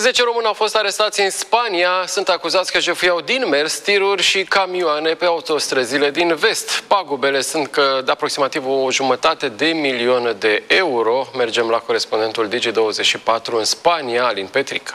10 români au fost arestați în Spania. Sunt acuzați că jefuiau din mers tiruri și camioane pe autostrăzile din vest. Pagubele sunt de aproximativ 1,5 milion de euro. Mergem la corespondentul Digi24 în Spania, Alin Petrică.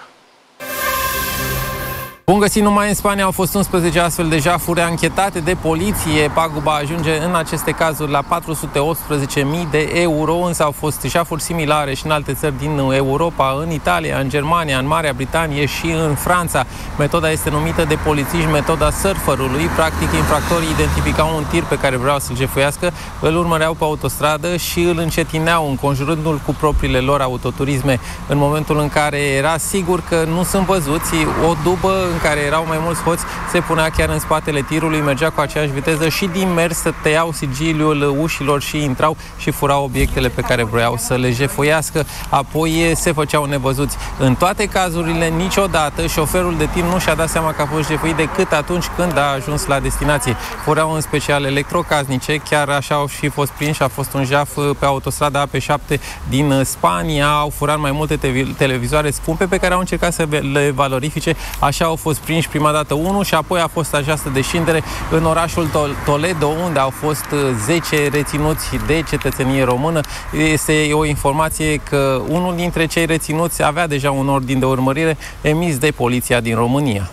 Bun găsit, numai în Spania au fost 11 astfel de jafuri anchetate de poliție. Paguba ajunge în aceste cazuri la 418.000 de euro, însă au fost jafuri similare și în alte țări din Europa, în Italia, în Germania, în Marea Britanie și în Franța. Metoda este numită de polițiști metoda surferului. Practic, infractorii identificau un tir pe care vreau să-l jefuiască, îl urmăreau pe autostradă și îl încetineau, înconjurându-l cu propriile lor autoturisme. În momentul în care era sigur că nu sunt văzuți, o dubă în care erau mai mulți hoți se punea chiar în spatele tirului, mergea cu aceeași viteză și din mers tăiau sigiliul ușilor și intrau și furau obiectele pe care vreau să le jefuiască. Apoi se făceau nevăzuți. În toate cazurile, niciodată șoferul de tir nu și-a dat seama că a fost jefuit decât atunci când a ajuns la destinație. Furau în special electrocasnice, chiar așa au și fost prinși. A fost un jaf pe autostrada AP7 din Spania. Au furat mai multe televizoare scumpe pe care au încercat să le valorifice. Așa au fost prinși prima dată unul și apoi a fost această descindere în orașul Toledo, unde au fost 10 reținuți de cetățenie română. Este o informație că unul dintre cei reținuți avea deja un ordin de urmărire emis de poliția din România.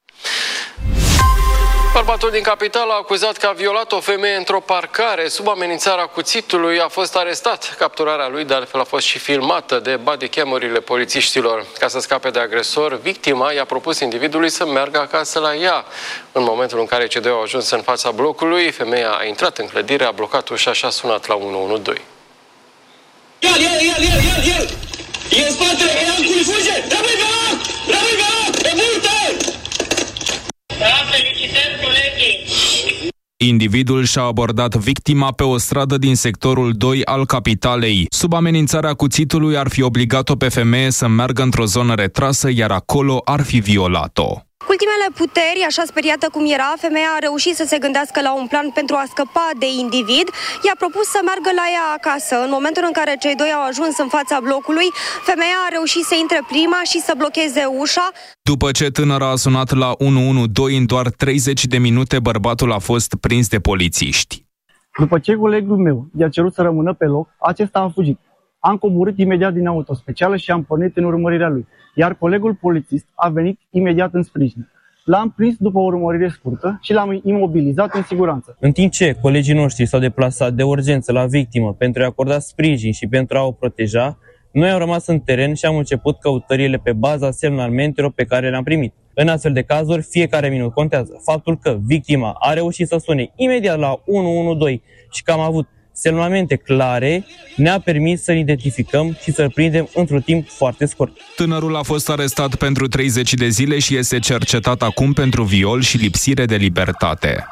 Bărbatul din capitală a acuzat că a violat o femeie într-o parcare. Sub amenințarea cuțitului a fost arestat. Capturarea lui, de altfel, a fost și filmată de bodycam-urile polițiștilor. Ca să scape de agresor, victima i-a propus individului să meargă acasă la ea. În momentul în care cei doi au ajuns în fața blocului, femeia a intrat în clădire, a blocat ușa și a sunat la 112. El! E în spatele, e în culifuge! Rămâi pe loc! Rămâi pe loc! Pe multe! Da, felicitări, colegii! Individul și-a abordat victima pe o stradă din sectorul 2 al capitalei. Sub amenințarea cuțitului ar fi obligat-o pe femeie să meargă într-o zonă retrasă, iar acolo ar fi violat-o. Cu ultimele puteri, așa speriată cum era, femeia a reușit să se gândească la un plan pentru a scăpa de individ. I-a propus să meargă la ea acasă. În momentul în care cei doi au ajuns în fața blocului, femeia a reușit să intre prima și să blocheze ușa. După ce tânăra a sunat la 112, în doar 30 de minute, bărbatul a fost prins de polițiști. După ce colegul meu i-a cerut să rămână pe loc, acesta a fugit. Am coborât imediat din auto specială și am pornit în urmărirea lui, iar colegul polițist a venit imediat în sprijin. L-am prins după o urmărire scurtă și l-am imobilizat în siguranță. În timp ce colegii noștri s-au deplasat de urgență la victimă pentru a acorda sprijin și pentru a o proteja, noi am rămas în teren și am început căutările pe baza semnalmentelor pe care le-am primit. În astfel de cazuri, fiecare minut contează. Faptul că victima a reușit să sune imediat la 112 și că am avut semnalmente clare ne-a permis să-l identificăm și să-l prindem într-un timp foarte scurt. Tânărul a fost arestat pentru 30 de zile și este cercetat acum pentru viol și lipsire de libertate.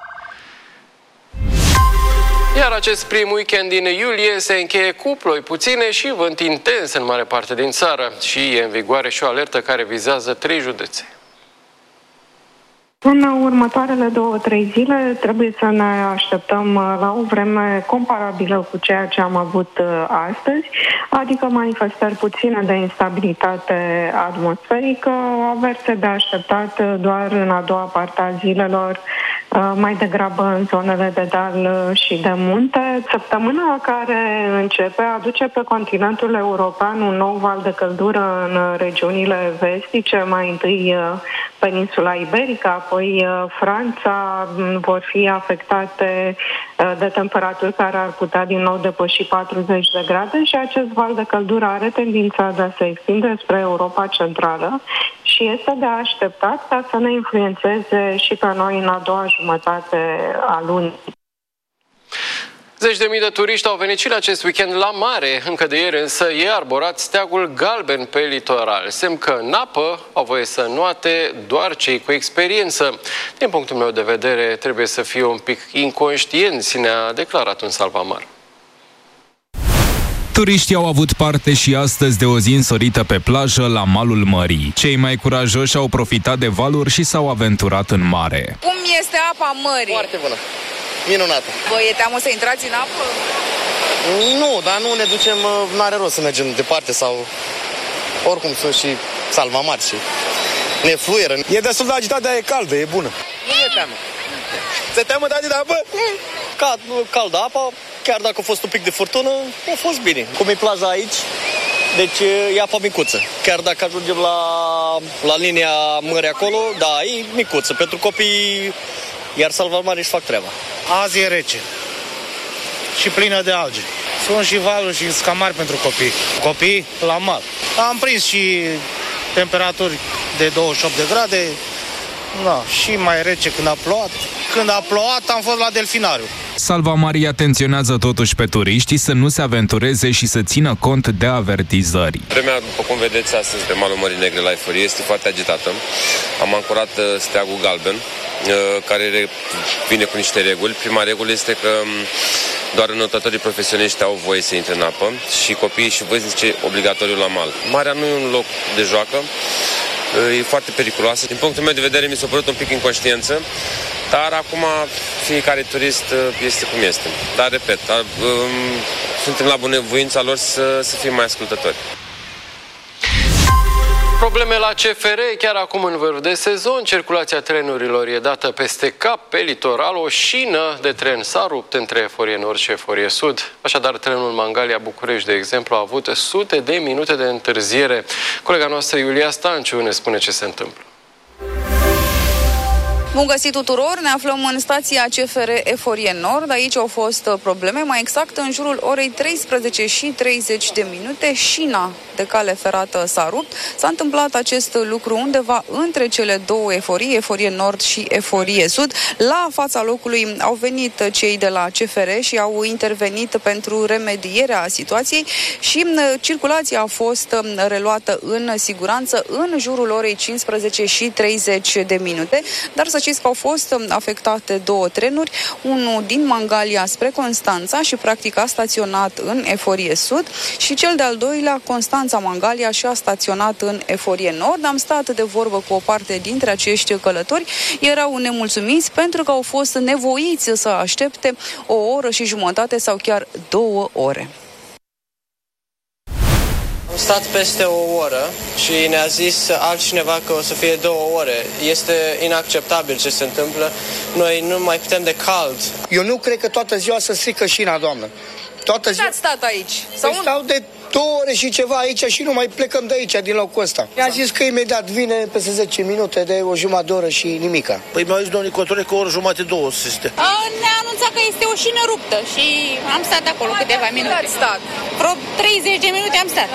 Iar acest prim weekend din iulie se încheie cu ploi puține și vânt intens în mare parte din țară și e în vigoare și o alertă care vizează 3 județe. În următoarele 2-3 zile trebuie să ne așteptăm la o vreme comparabilă cu ceea ce am avut astăzi, adică manifestări puține de instabilitate atmosferică, averse de așteptat doar în a doua parte a zilelor, mai degrabă în zonele de deal și de munte. Săptămâna care începe aduce pe continentul european un nou val de căldură în regiunile vestice, mai întâi peninsula iberică, apoi Franța, vor fi afectate de temperaturi care ar putea din nou depăși 40 de grade și acest val de căldură are tendința de a se extinde spre Europa Centrală și este de așteptat ca să ne influențeze și pe noi în a doua jumătate a lunii. Zeci de mii de turiști au venit și la acest weekend la mare. Încă de ieri însă e arborat steagul galben pe litoral. Semn că în apă au voie să înoate doar cei cu experiență. Din punctul meu de vedere, trebuie să fie un pic inconștienți, ne-a declarat un salvamar. Turiștii au avut parte și astăzi de o zi însorită pe plajă la malul mării. Cei mai curajoși au profitat de valuri și s-au aventurat în mare. Cum este apa mării? Foarte bună. Minunată. Vă e teamă să intrați în apă? Nu, dar nu ne ducem, n-are rost să mergem departe sau... Oricum sunt și salva mari și ne fluieră. E destul de agitat, dar e caldă, e bună. Nu ne teamă. Se teamă de apă? Caldă apa, chiar dacă a fost un pic de furtună, a fost bine. Cum e plaja aici, deci e apa micuță. Chiar dacă ajungem la linia mării acolo, da, e micuță. Pentru copii, iar salvamarii își fac treaba. Azi e rece și plină de alge. Sunt și valuri și scamari pentru copii. Copii la mal. Am prins și temperaturi de 28 de grade, da, și mai rece când a plouat. Când a plouat am fost la delfinariu. Salvamarii atenționează totuși pe turiștii să nu se aventureze și să țină cont de avertizări. Vremea, după cum vedeți astăzi pe malul Mării Negre la Eforie, este foarte agitată. Am ancorat steagul galben, care vine cu niște reguli. Prima regulă este că doar înotătorii profesioniști au voie să intre în apă și copiii și vârstnici obligatoriu la mal. Marea nu e un loc de joacă, e foarte periculoasă. Din punctul meu de vedere mi s-a părut un pic inconștiență, dar acum fiecare turist este cum este. Dar, repet, suntem la bunăvoința lor să fie mai ascultători. Probleme la CFR, chiar acum în vârf de sezon, circulația trenurilor e dată peste cap pe litoral, o șină de tren s-a rupt între Eforie Nord și Eforie Sud. Așadar, trenul Mangalia-București, de exemplu, a avut sute de minute de întârziere. Colega noastră, Iulia Stanciu, ne spune ce se întâmplă. Bun găsit tuturor, ne aflăm în stația CFR Eforie Nord. Aici au fost probleme, mai exact în jurul orei 13:30. Șina de cale ferată s-a rupt. S-a întâmplat acest lucru undeva între cele două eforii, Eforie Nord și Eforie Sud. La fața locului au venit cei de la CFR și au intervenit pentru remedierea situației și circulația a fost reluată în siguranță în jurul orei 15:30. Dar să știți că au fost afectate două trenuri, unul din Mangalia spre Constanța și practic a staționat în Eforie Sud și cel de-al doilea, Constanța-Mangalia, și a staționat în Eforie Nord. Am stat de vorbă cu o parte dintre acești călători, erau nemulțumiți pentru că au fost nevoiți să aștepte o oră și jumătate sau chiar 2 ore. Am stat peste o oră și ne-a zis altcineva că o să fie 2 ore. Este inacceptabil ce se întâmplă. Noi nu mai putem de cald. Eu nu cred că toată ziua să strică șina, doamnă. Toată ziua. Ați stat aici? Păi stau de 2 ore și ceva aici și nu mai plecăm de aici, din locul ăsta. Mi-a zis că imediat vine peste 10 minute, de o jumătate de oră și nimica. Păi mi-au zis domnul Cotore că o oră jumătate, 2 să este. Ne-a anunțat că este o șină ruptă și am stat acolo câteva minute. Ați stat? Vreo 30 de minute am stat.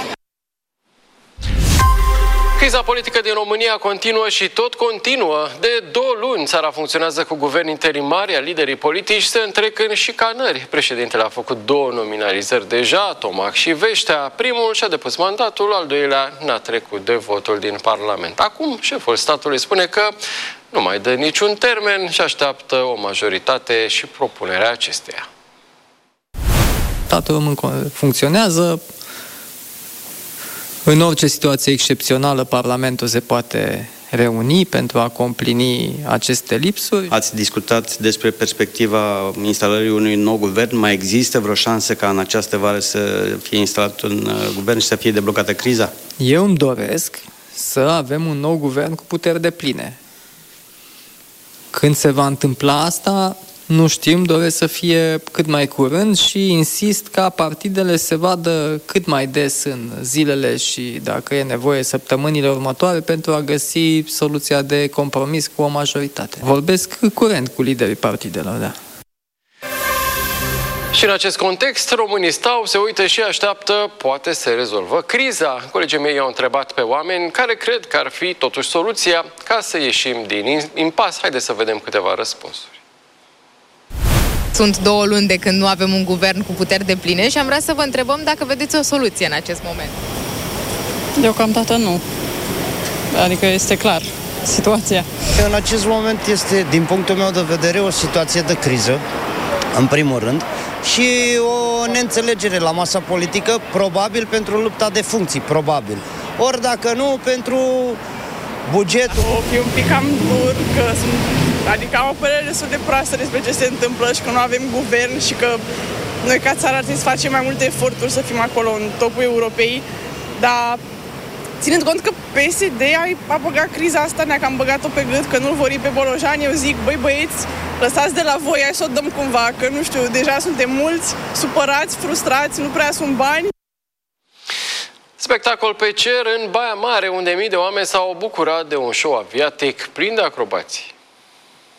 Criza politică din România continuă și tot continuă. De 2 luni țara funcționează cu guvern interimar, iar liderii politici se întrec în șicanări. Președintele a făcut 2 nominalizări deja, Tomac și Veștea. Primul și-a depus mandatul, al doilea n-a trecut de votul din Parlament. Acum, șeful statului spune că nu mai dă niciun termen și așteaptă o majoritate și propunerea acesteia. Statul român funcționează. În orice situație excepțională, Parlamentul se poate reuni pentru a complini aceste lipsuri. Ați discutat despre perspectiva instalării unui nou guvern. Mai există vreo șansă ca în această vară să fie instalat un guvern și să fie deblocată criza? Eu îmi doresc să avem un nou guvern cu puteri depline. Când se va întâmpla asta, nu știm, doresc să fie cât mai curând și insist ca partidele se vadă cât mai des în zilele și, dacă e nevoie, săptămânile următoare pentru a găsi soluția de compromis cu o majoritate. Vorbesc curent cu liderii partidelor, da. Și în acest context, românii stau, se uită și așteaptă, poate se rezolvă criza. Colegii mei i-au întrebat pe oameni care cred că ar fi totuși soluția ca să ieșim din impas. Haideți să vedem câteva răspunsuri. Sunt 2 luni de când nu avem un guvern cu puteri depline și am vrea să vă întrebăm dacă vedeți o soluție în acest moment. Deocamdată nu. Adică este clar situația. În acest moment este, din punctul meu de vedere, o situație de criză, în primul rând, și o neînțelegere la masa politică, probabil pentru lupta de funcții, probabil. Ori dacă nu, pentru bugetul. O fi un pic cam dur, că adică am o părere destul de proastă despre ce se întâmplă și că nu avem guvern și că noi ca țară ar trebui să facem mai multe eforturi să fim acolo în topul Europei, dar ținând cont că PSD a băgat criza asta, ne-a cam băgat-o pe gât, că nu-l vor pe Bolojan, eu zic, băi băieți, lăsați de la voi, hai să o dăm cumva, că nu știu, deja suntem mulți, supărați, frustrați, nu prea sunt bani. Spectacol pe cer în Baia Mare, unde mii de oameni s-au bucurat de un show aviatic plin de acrobații.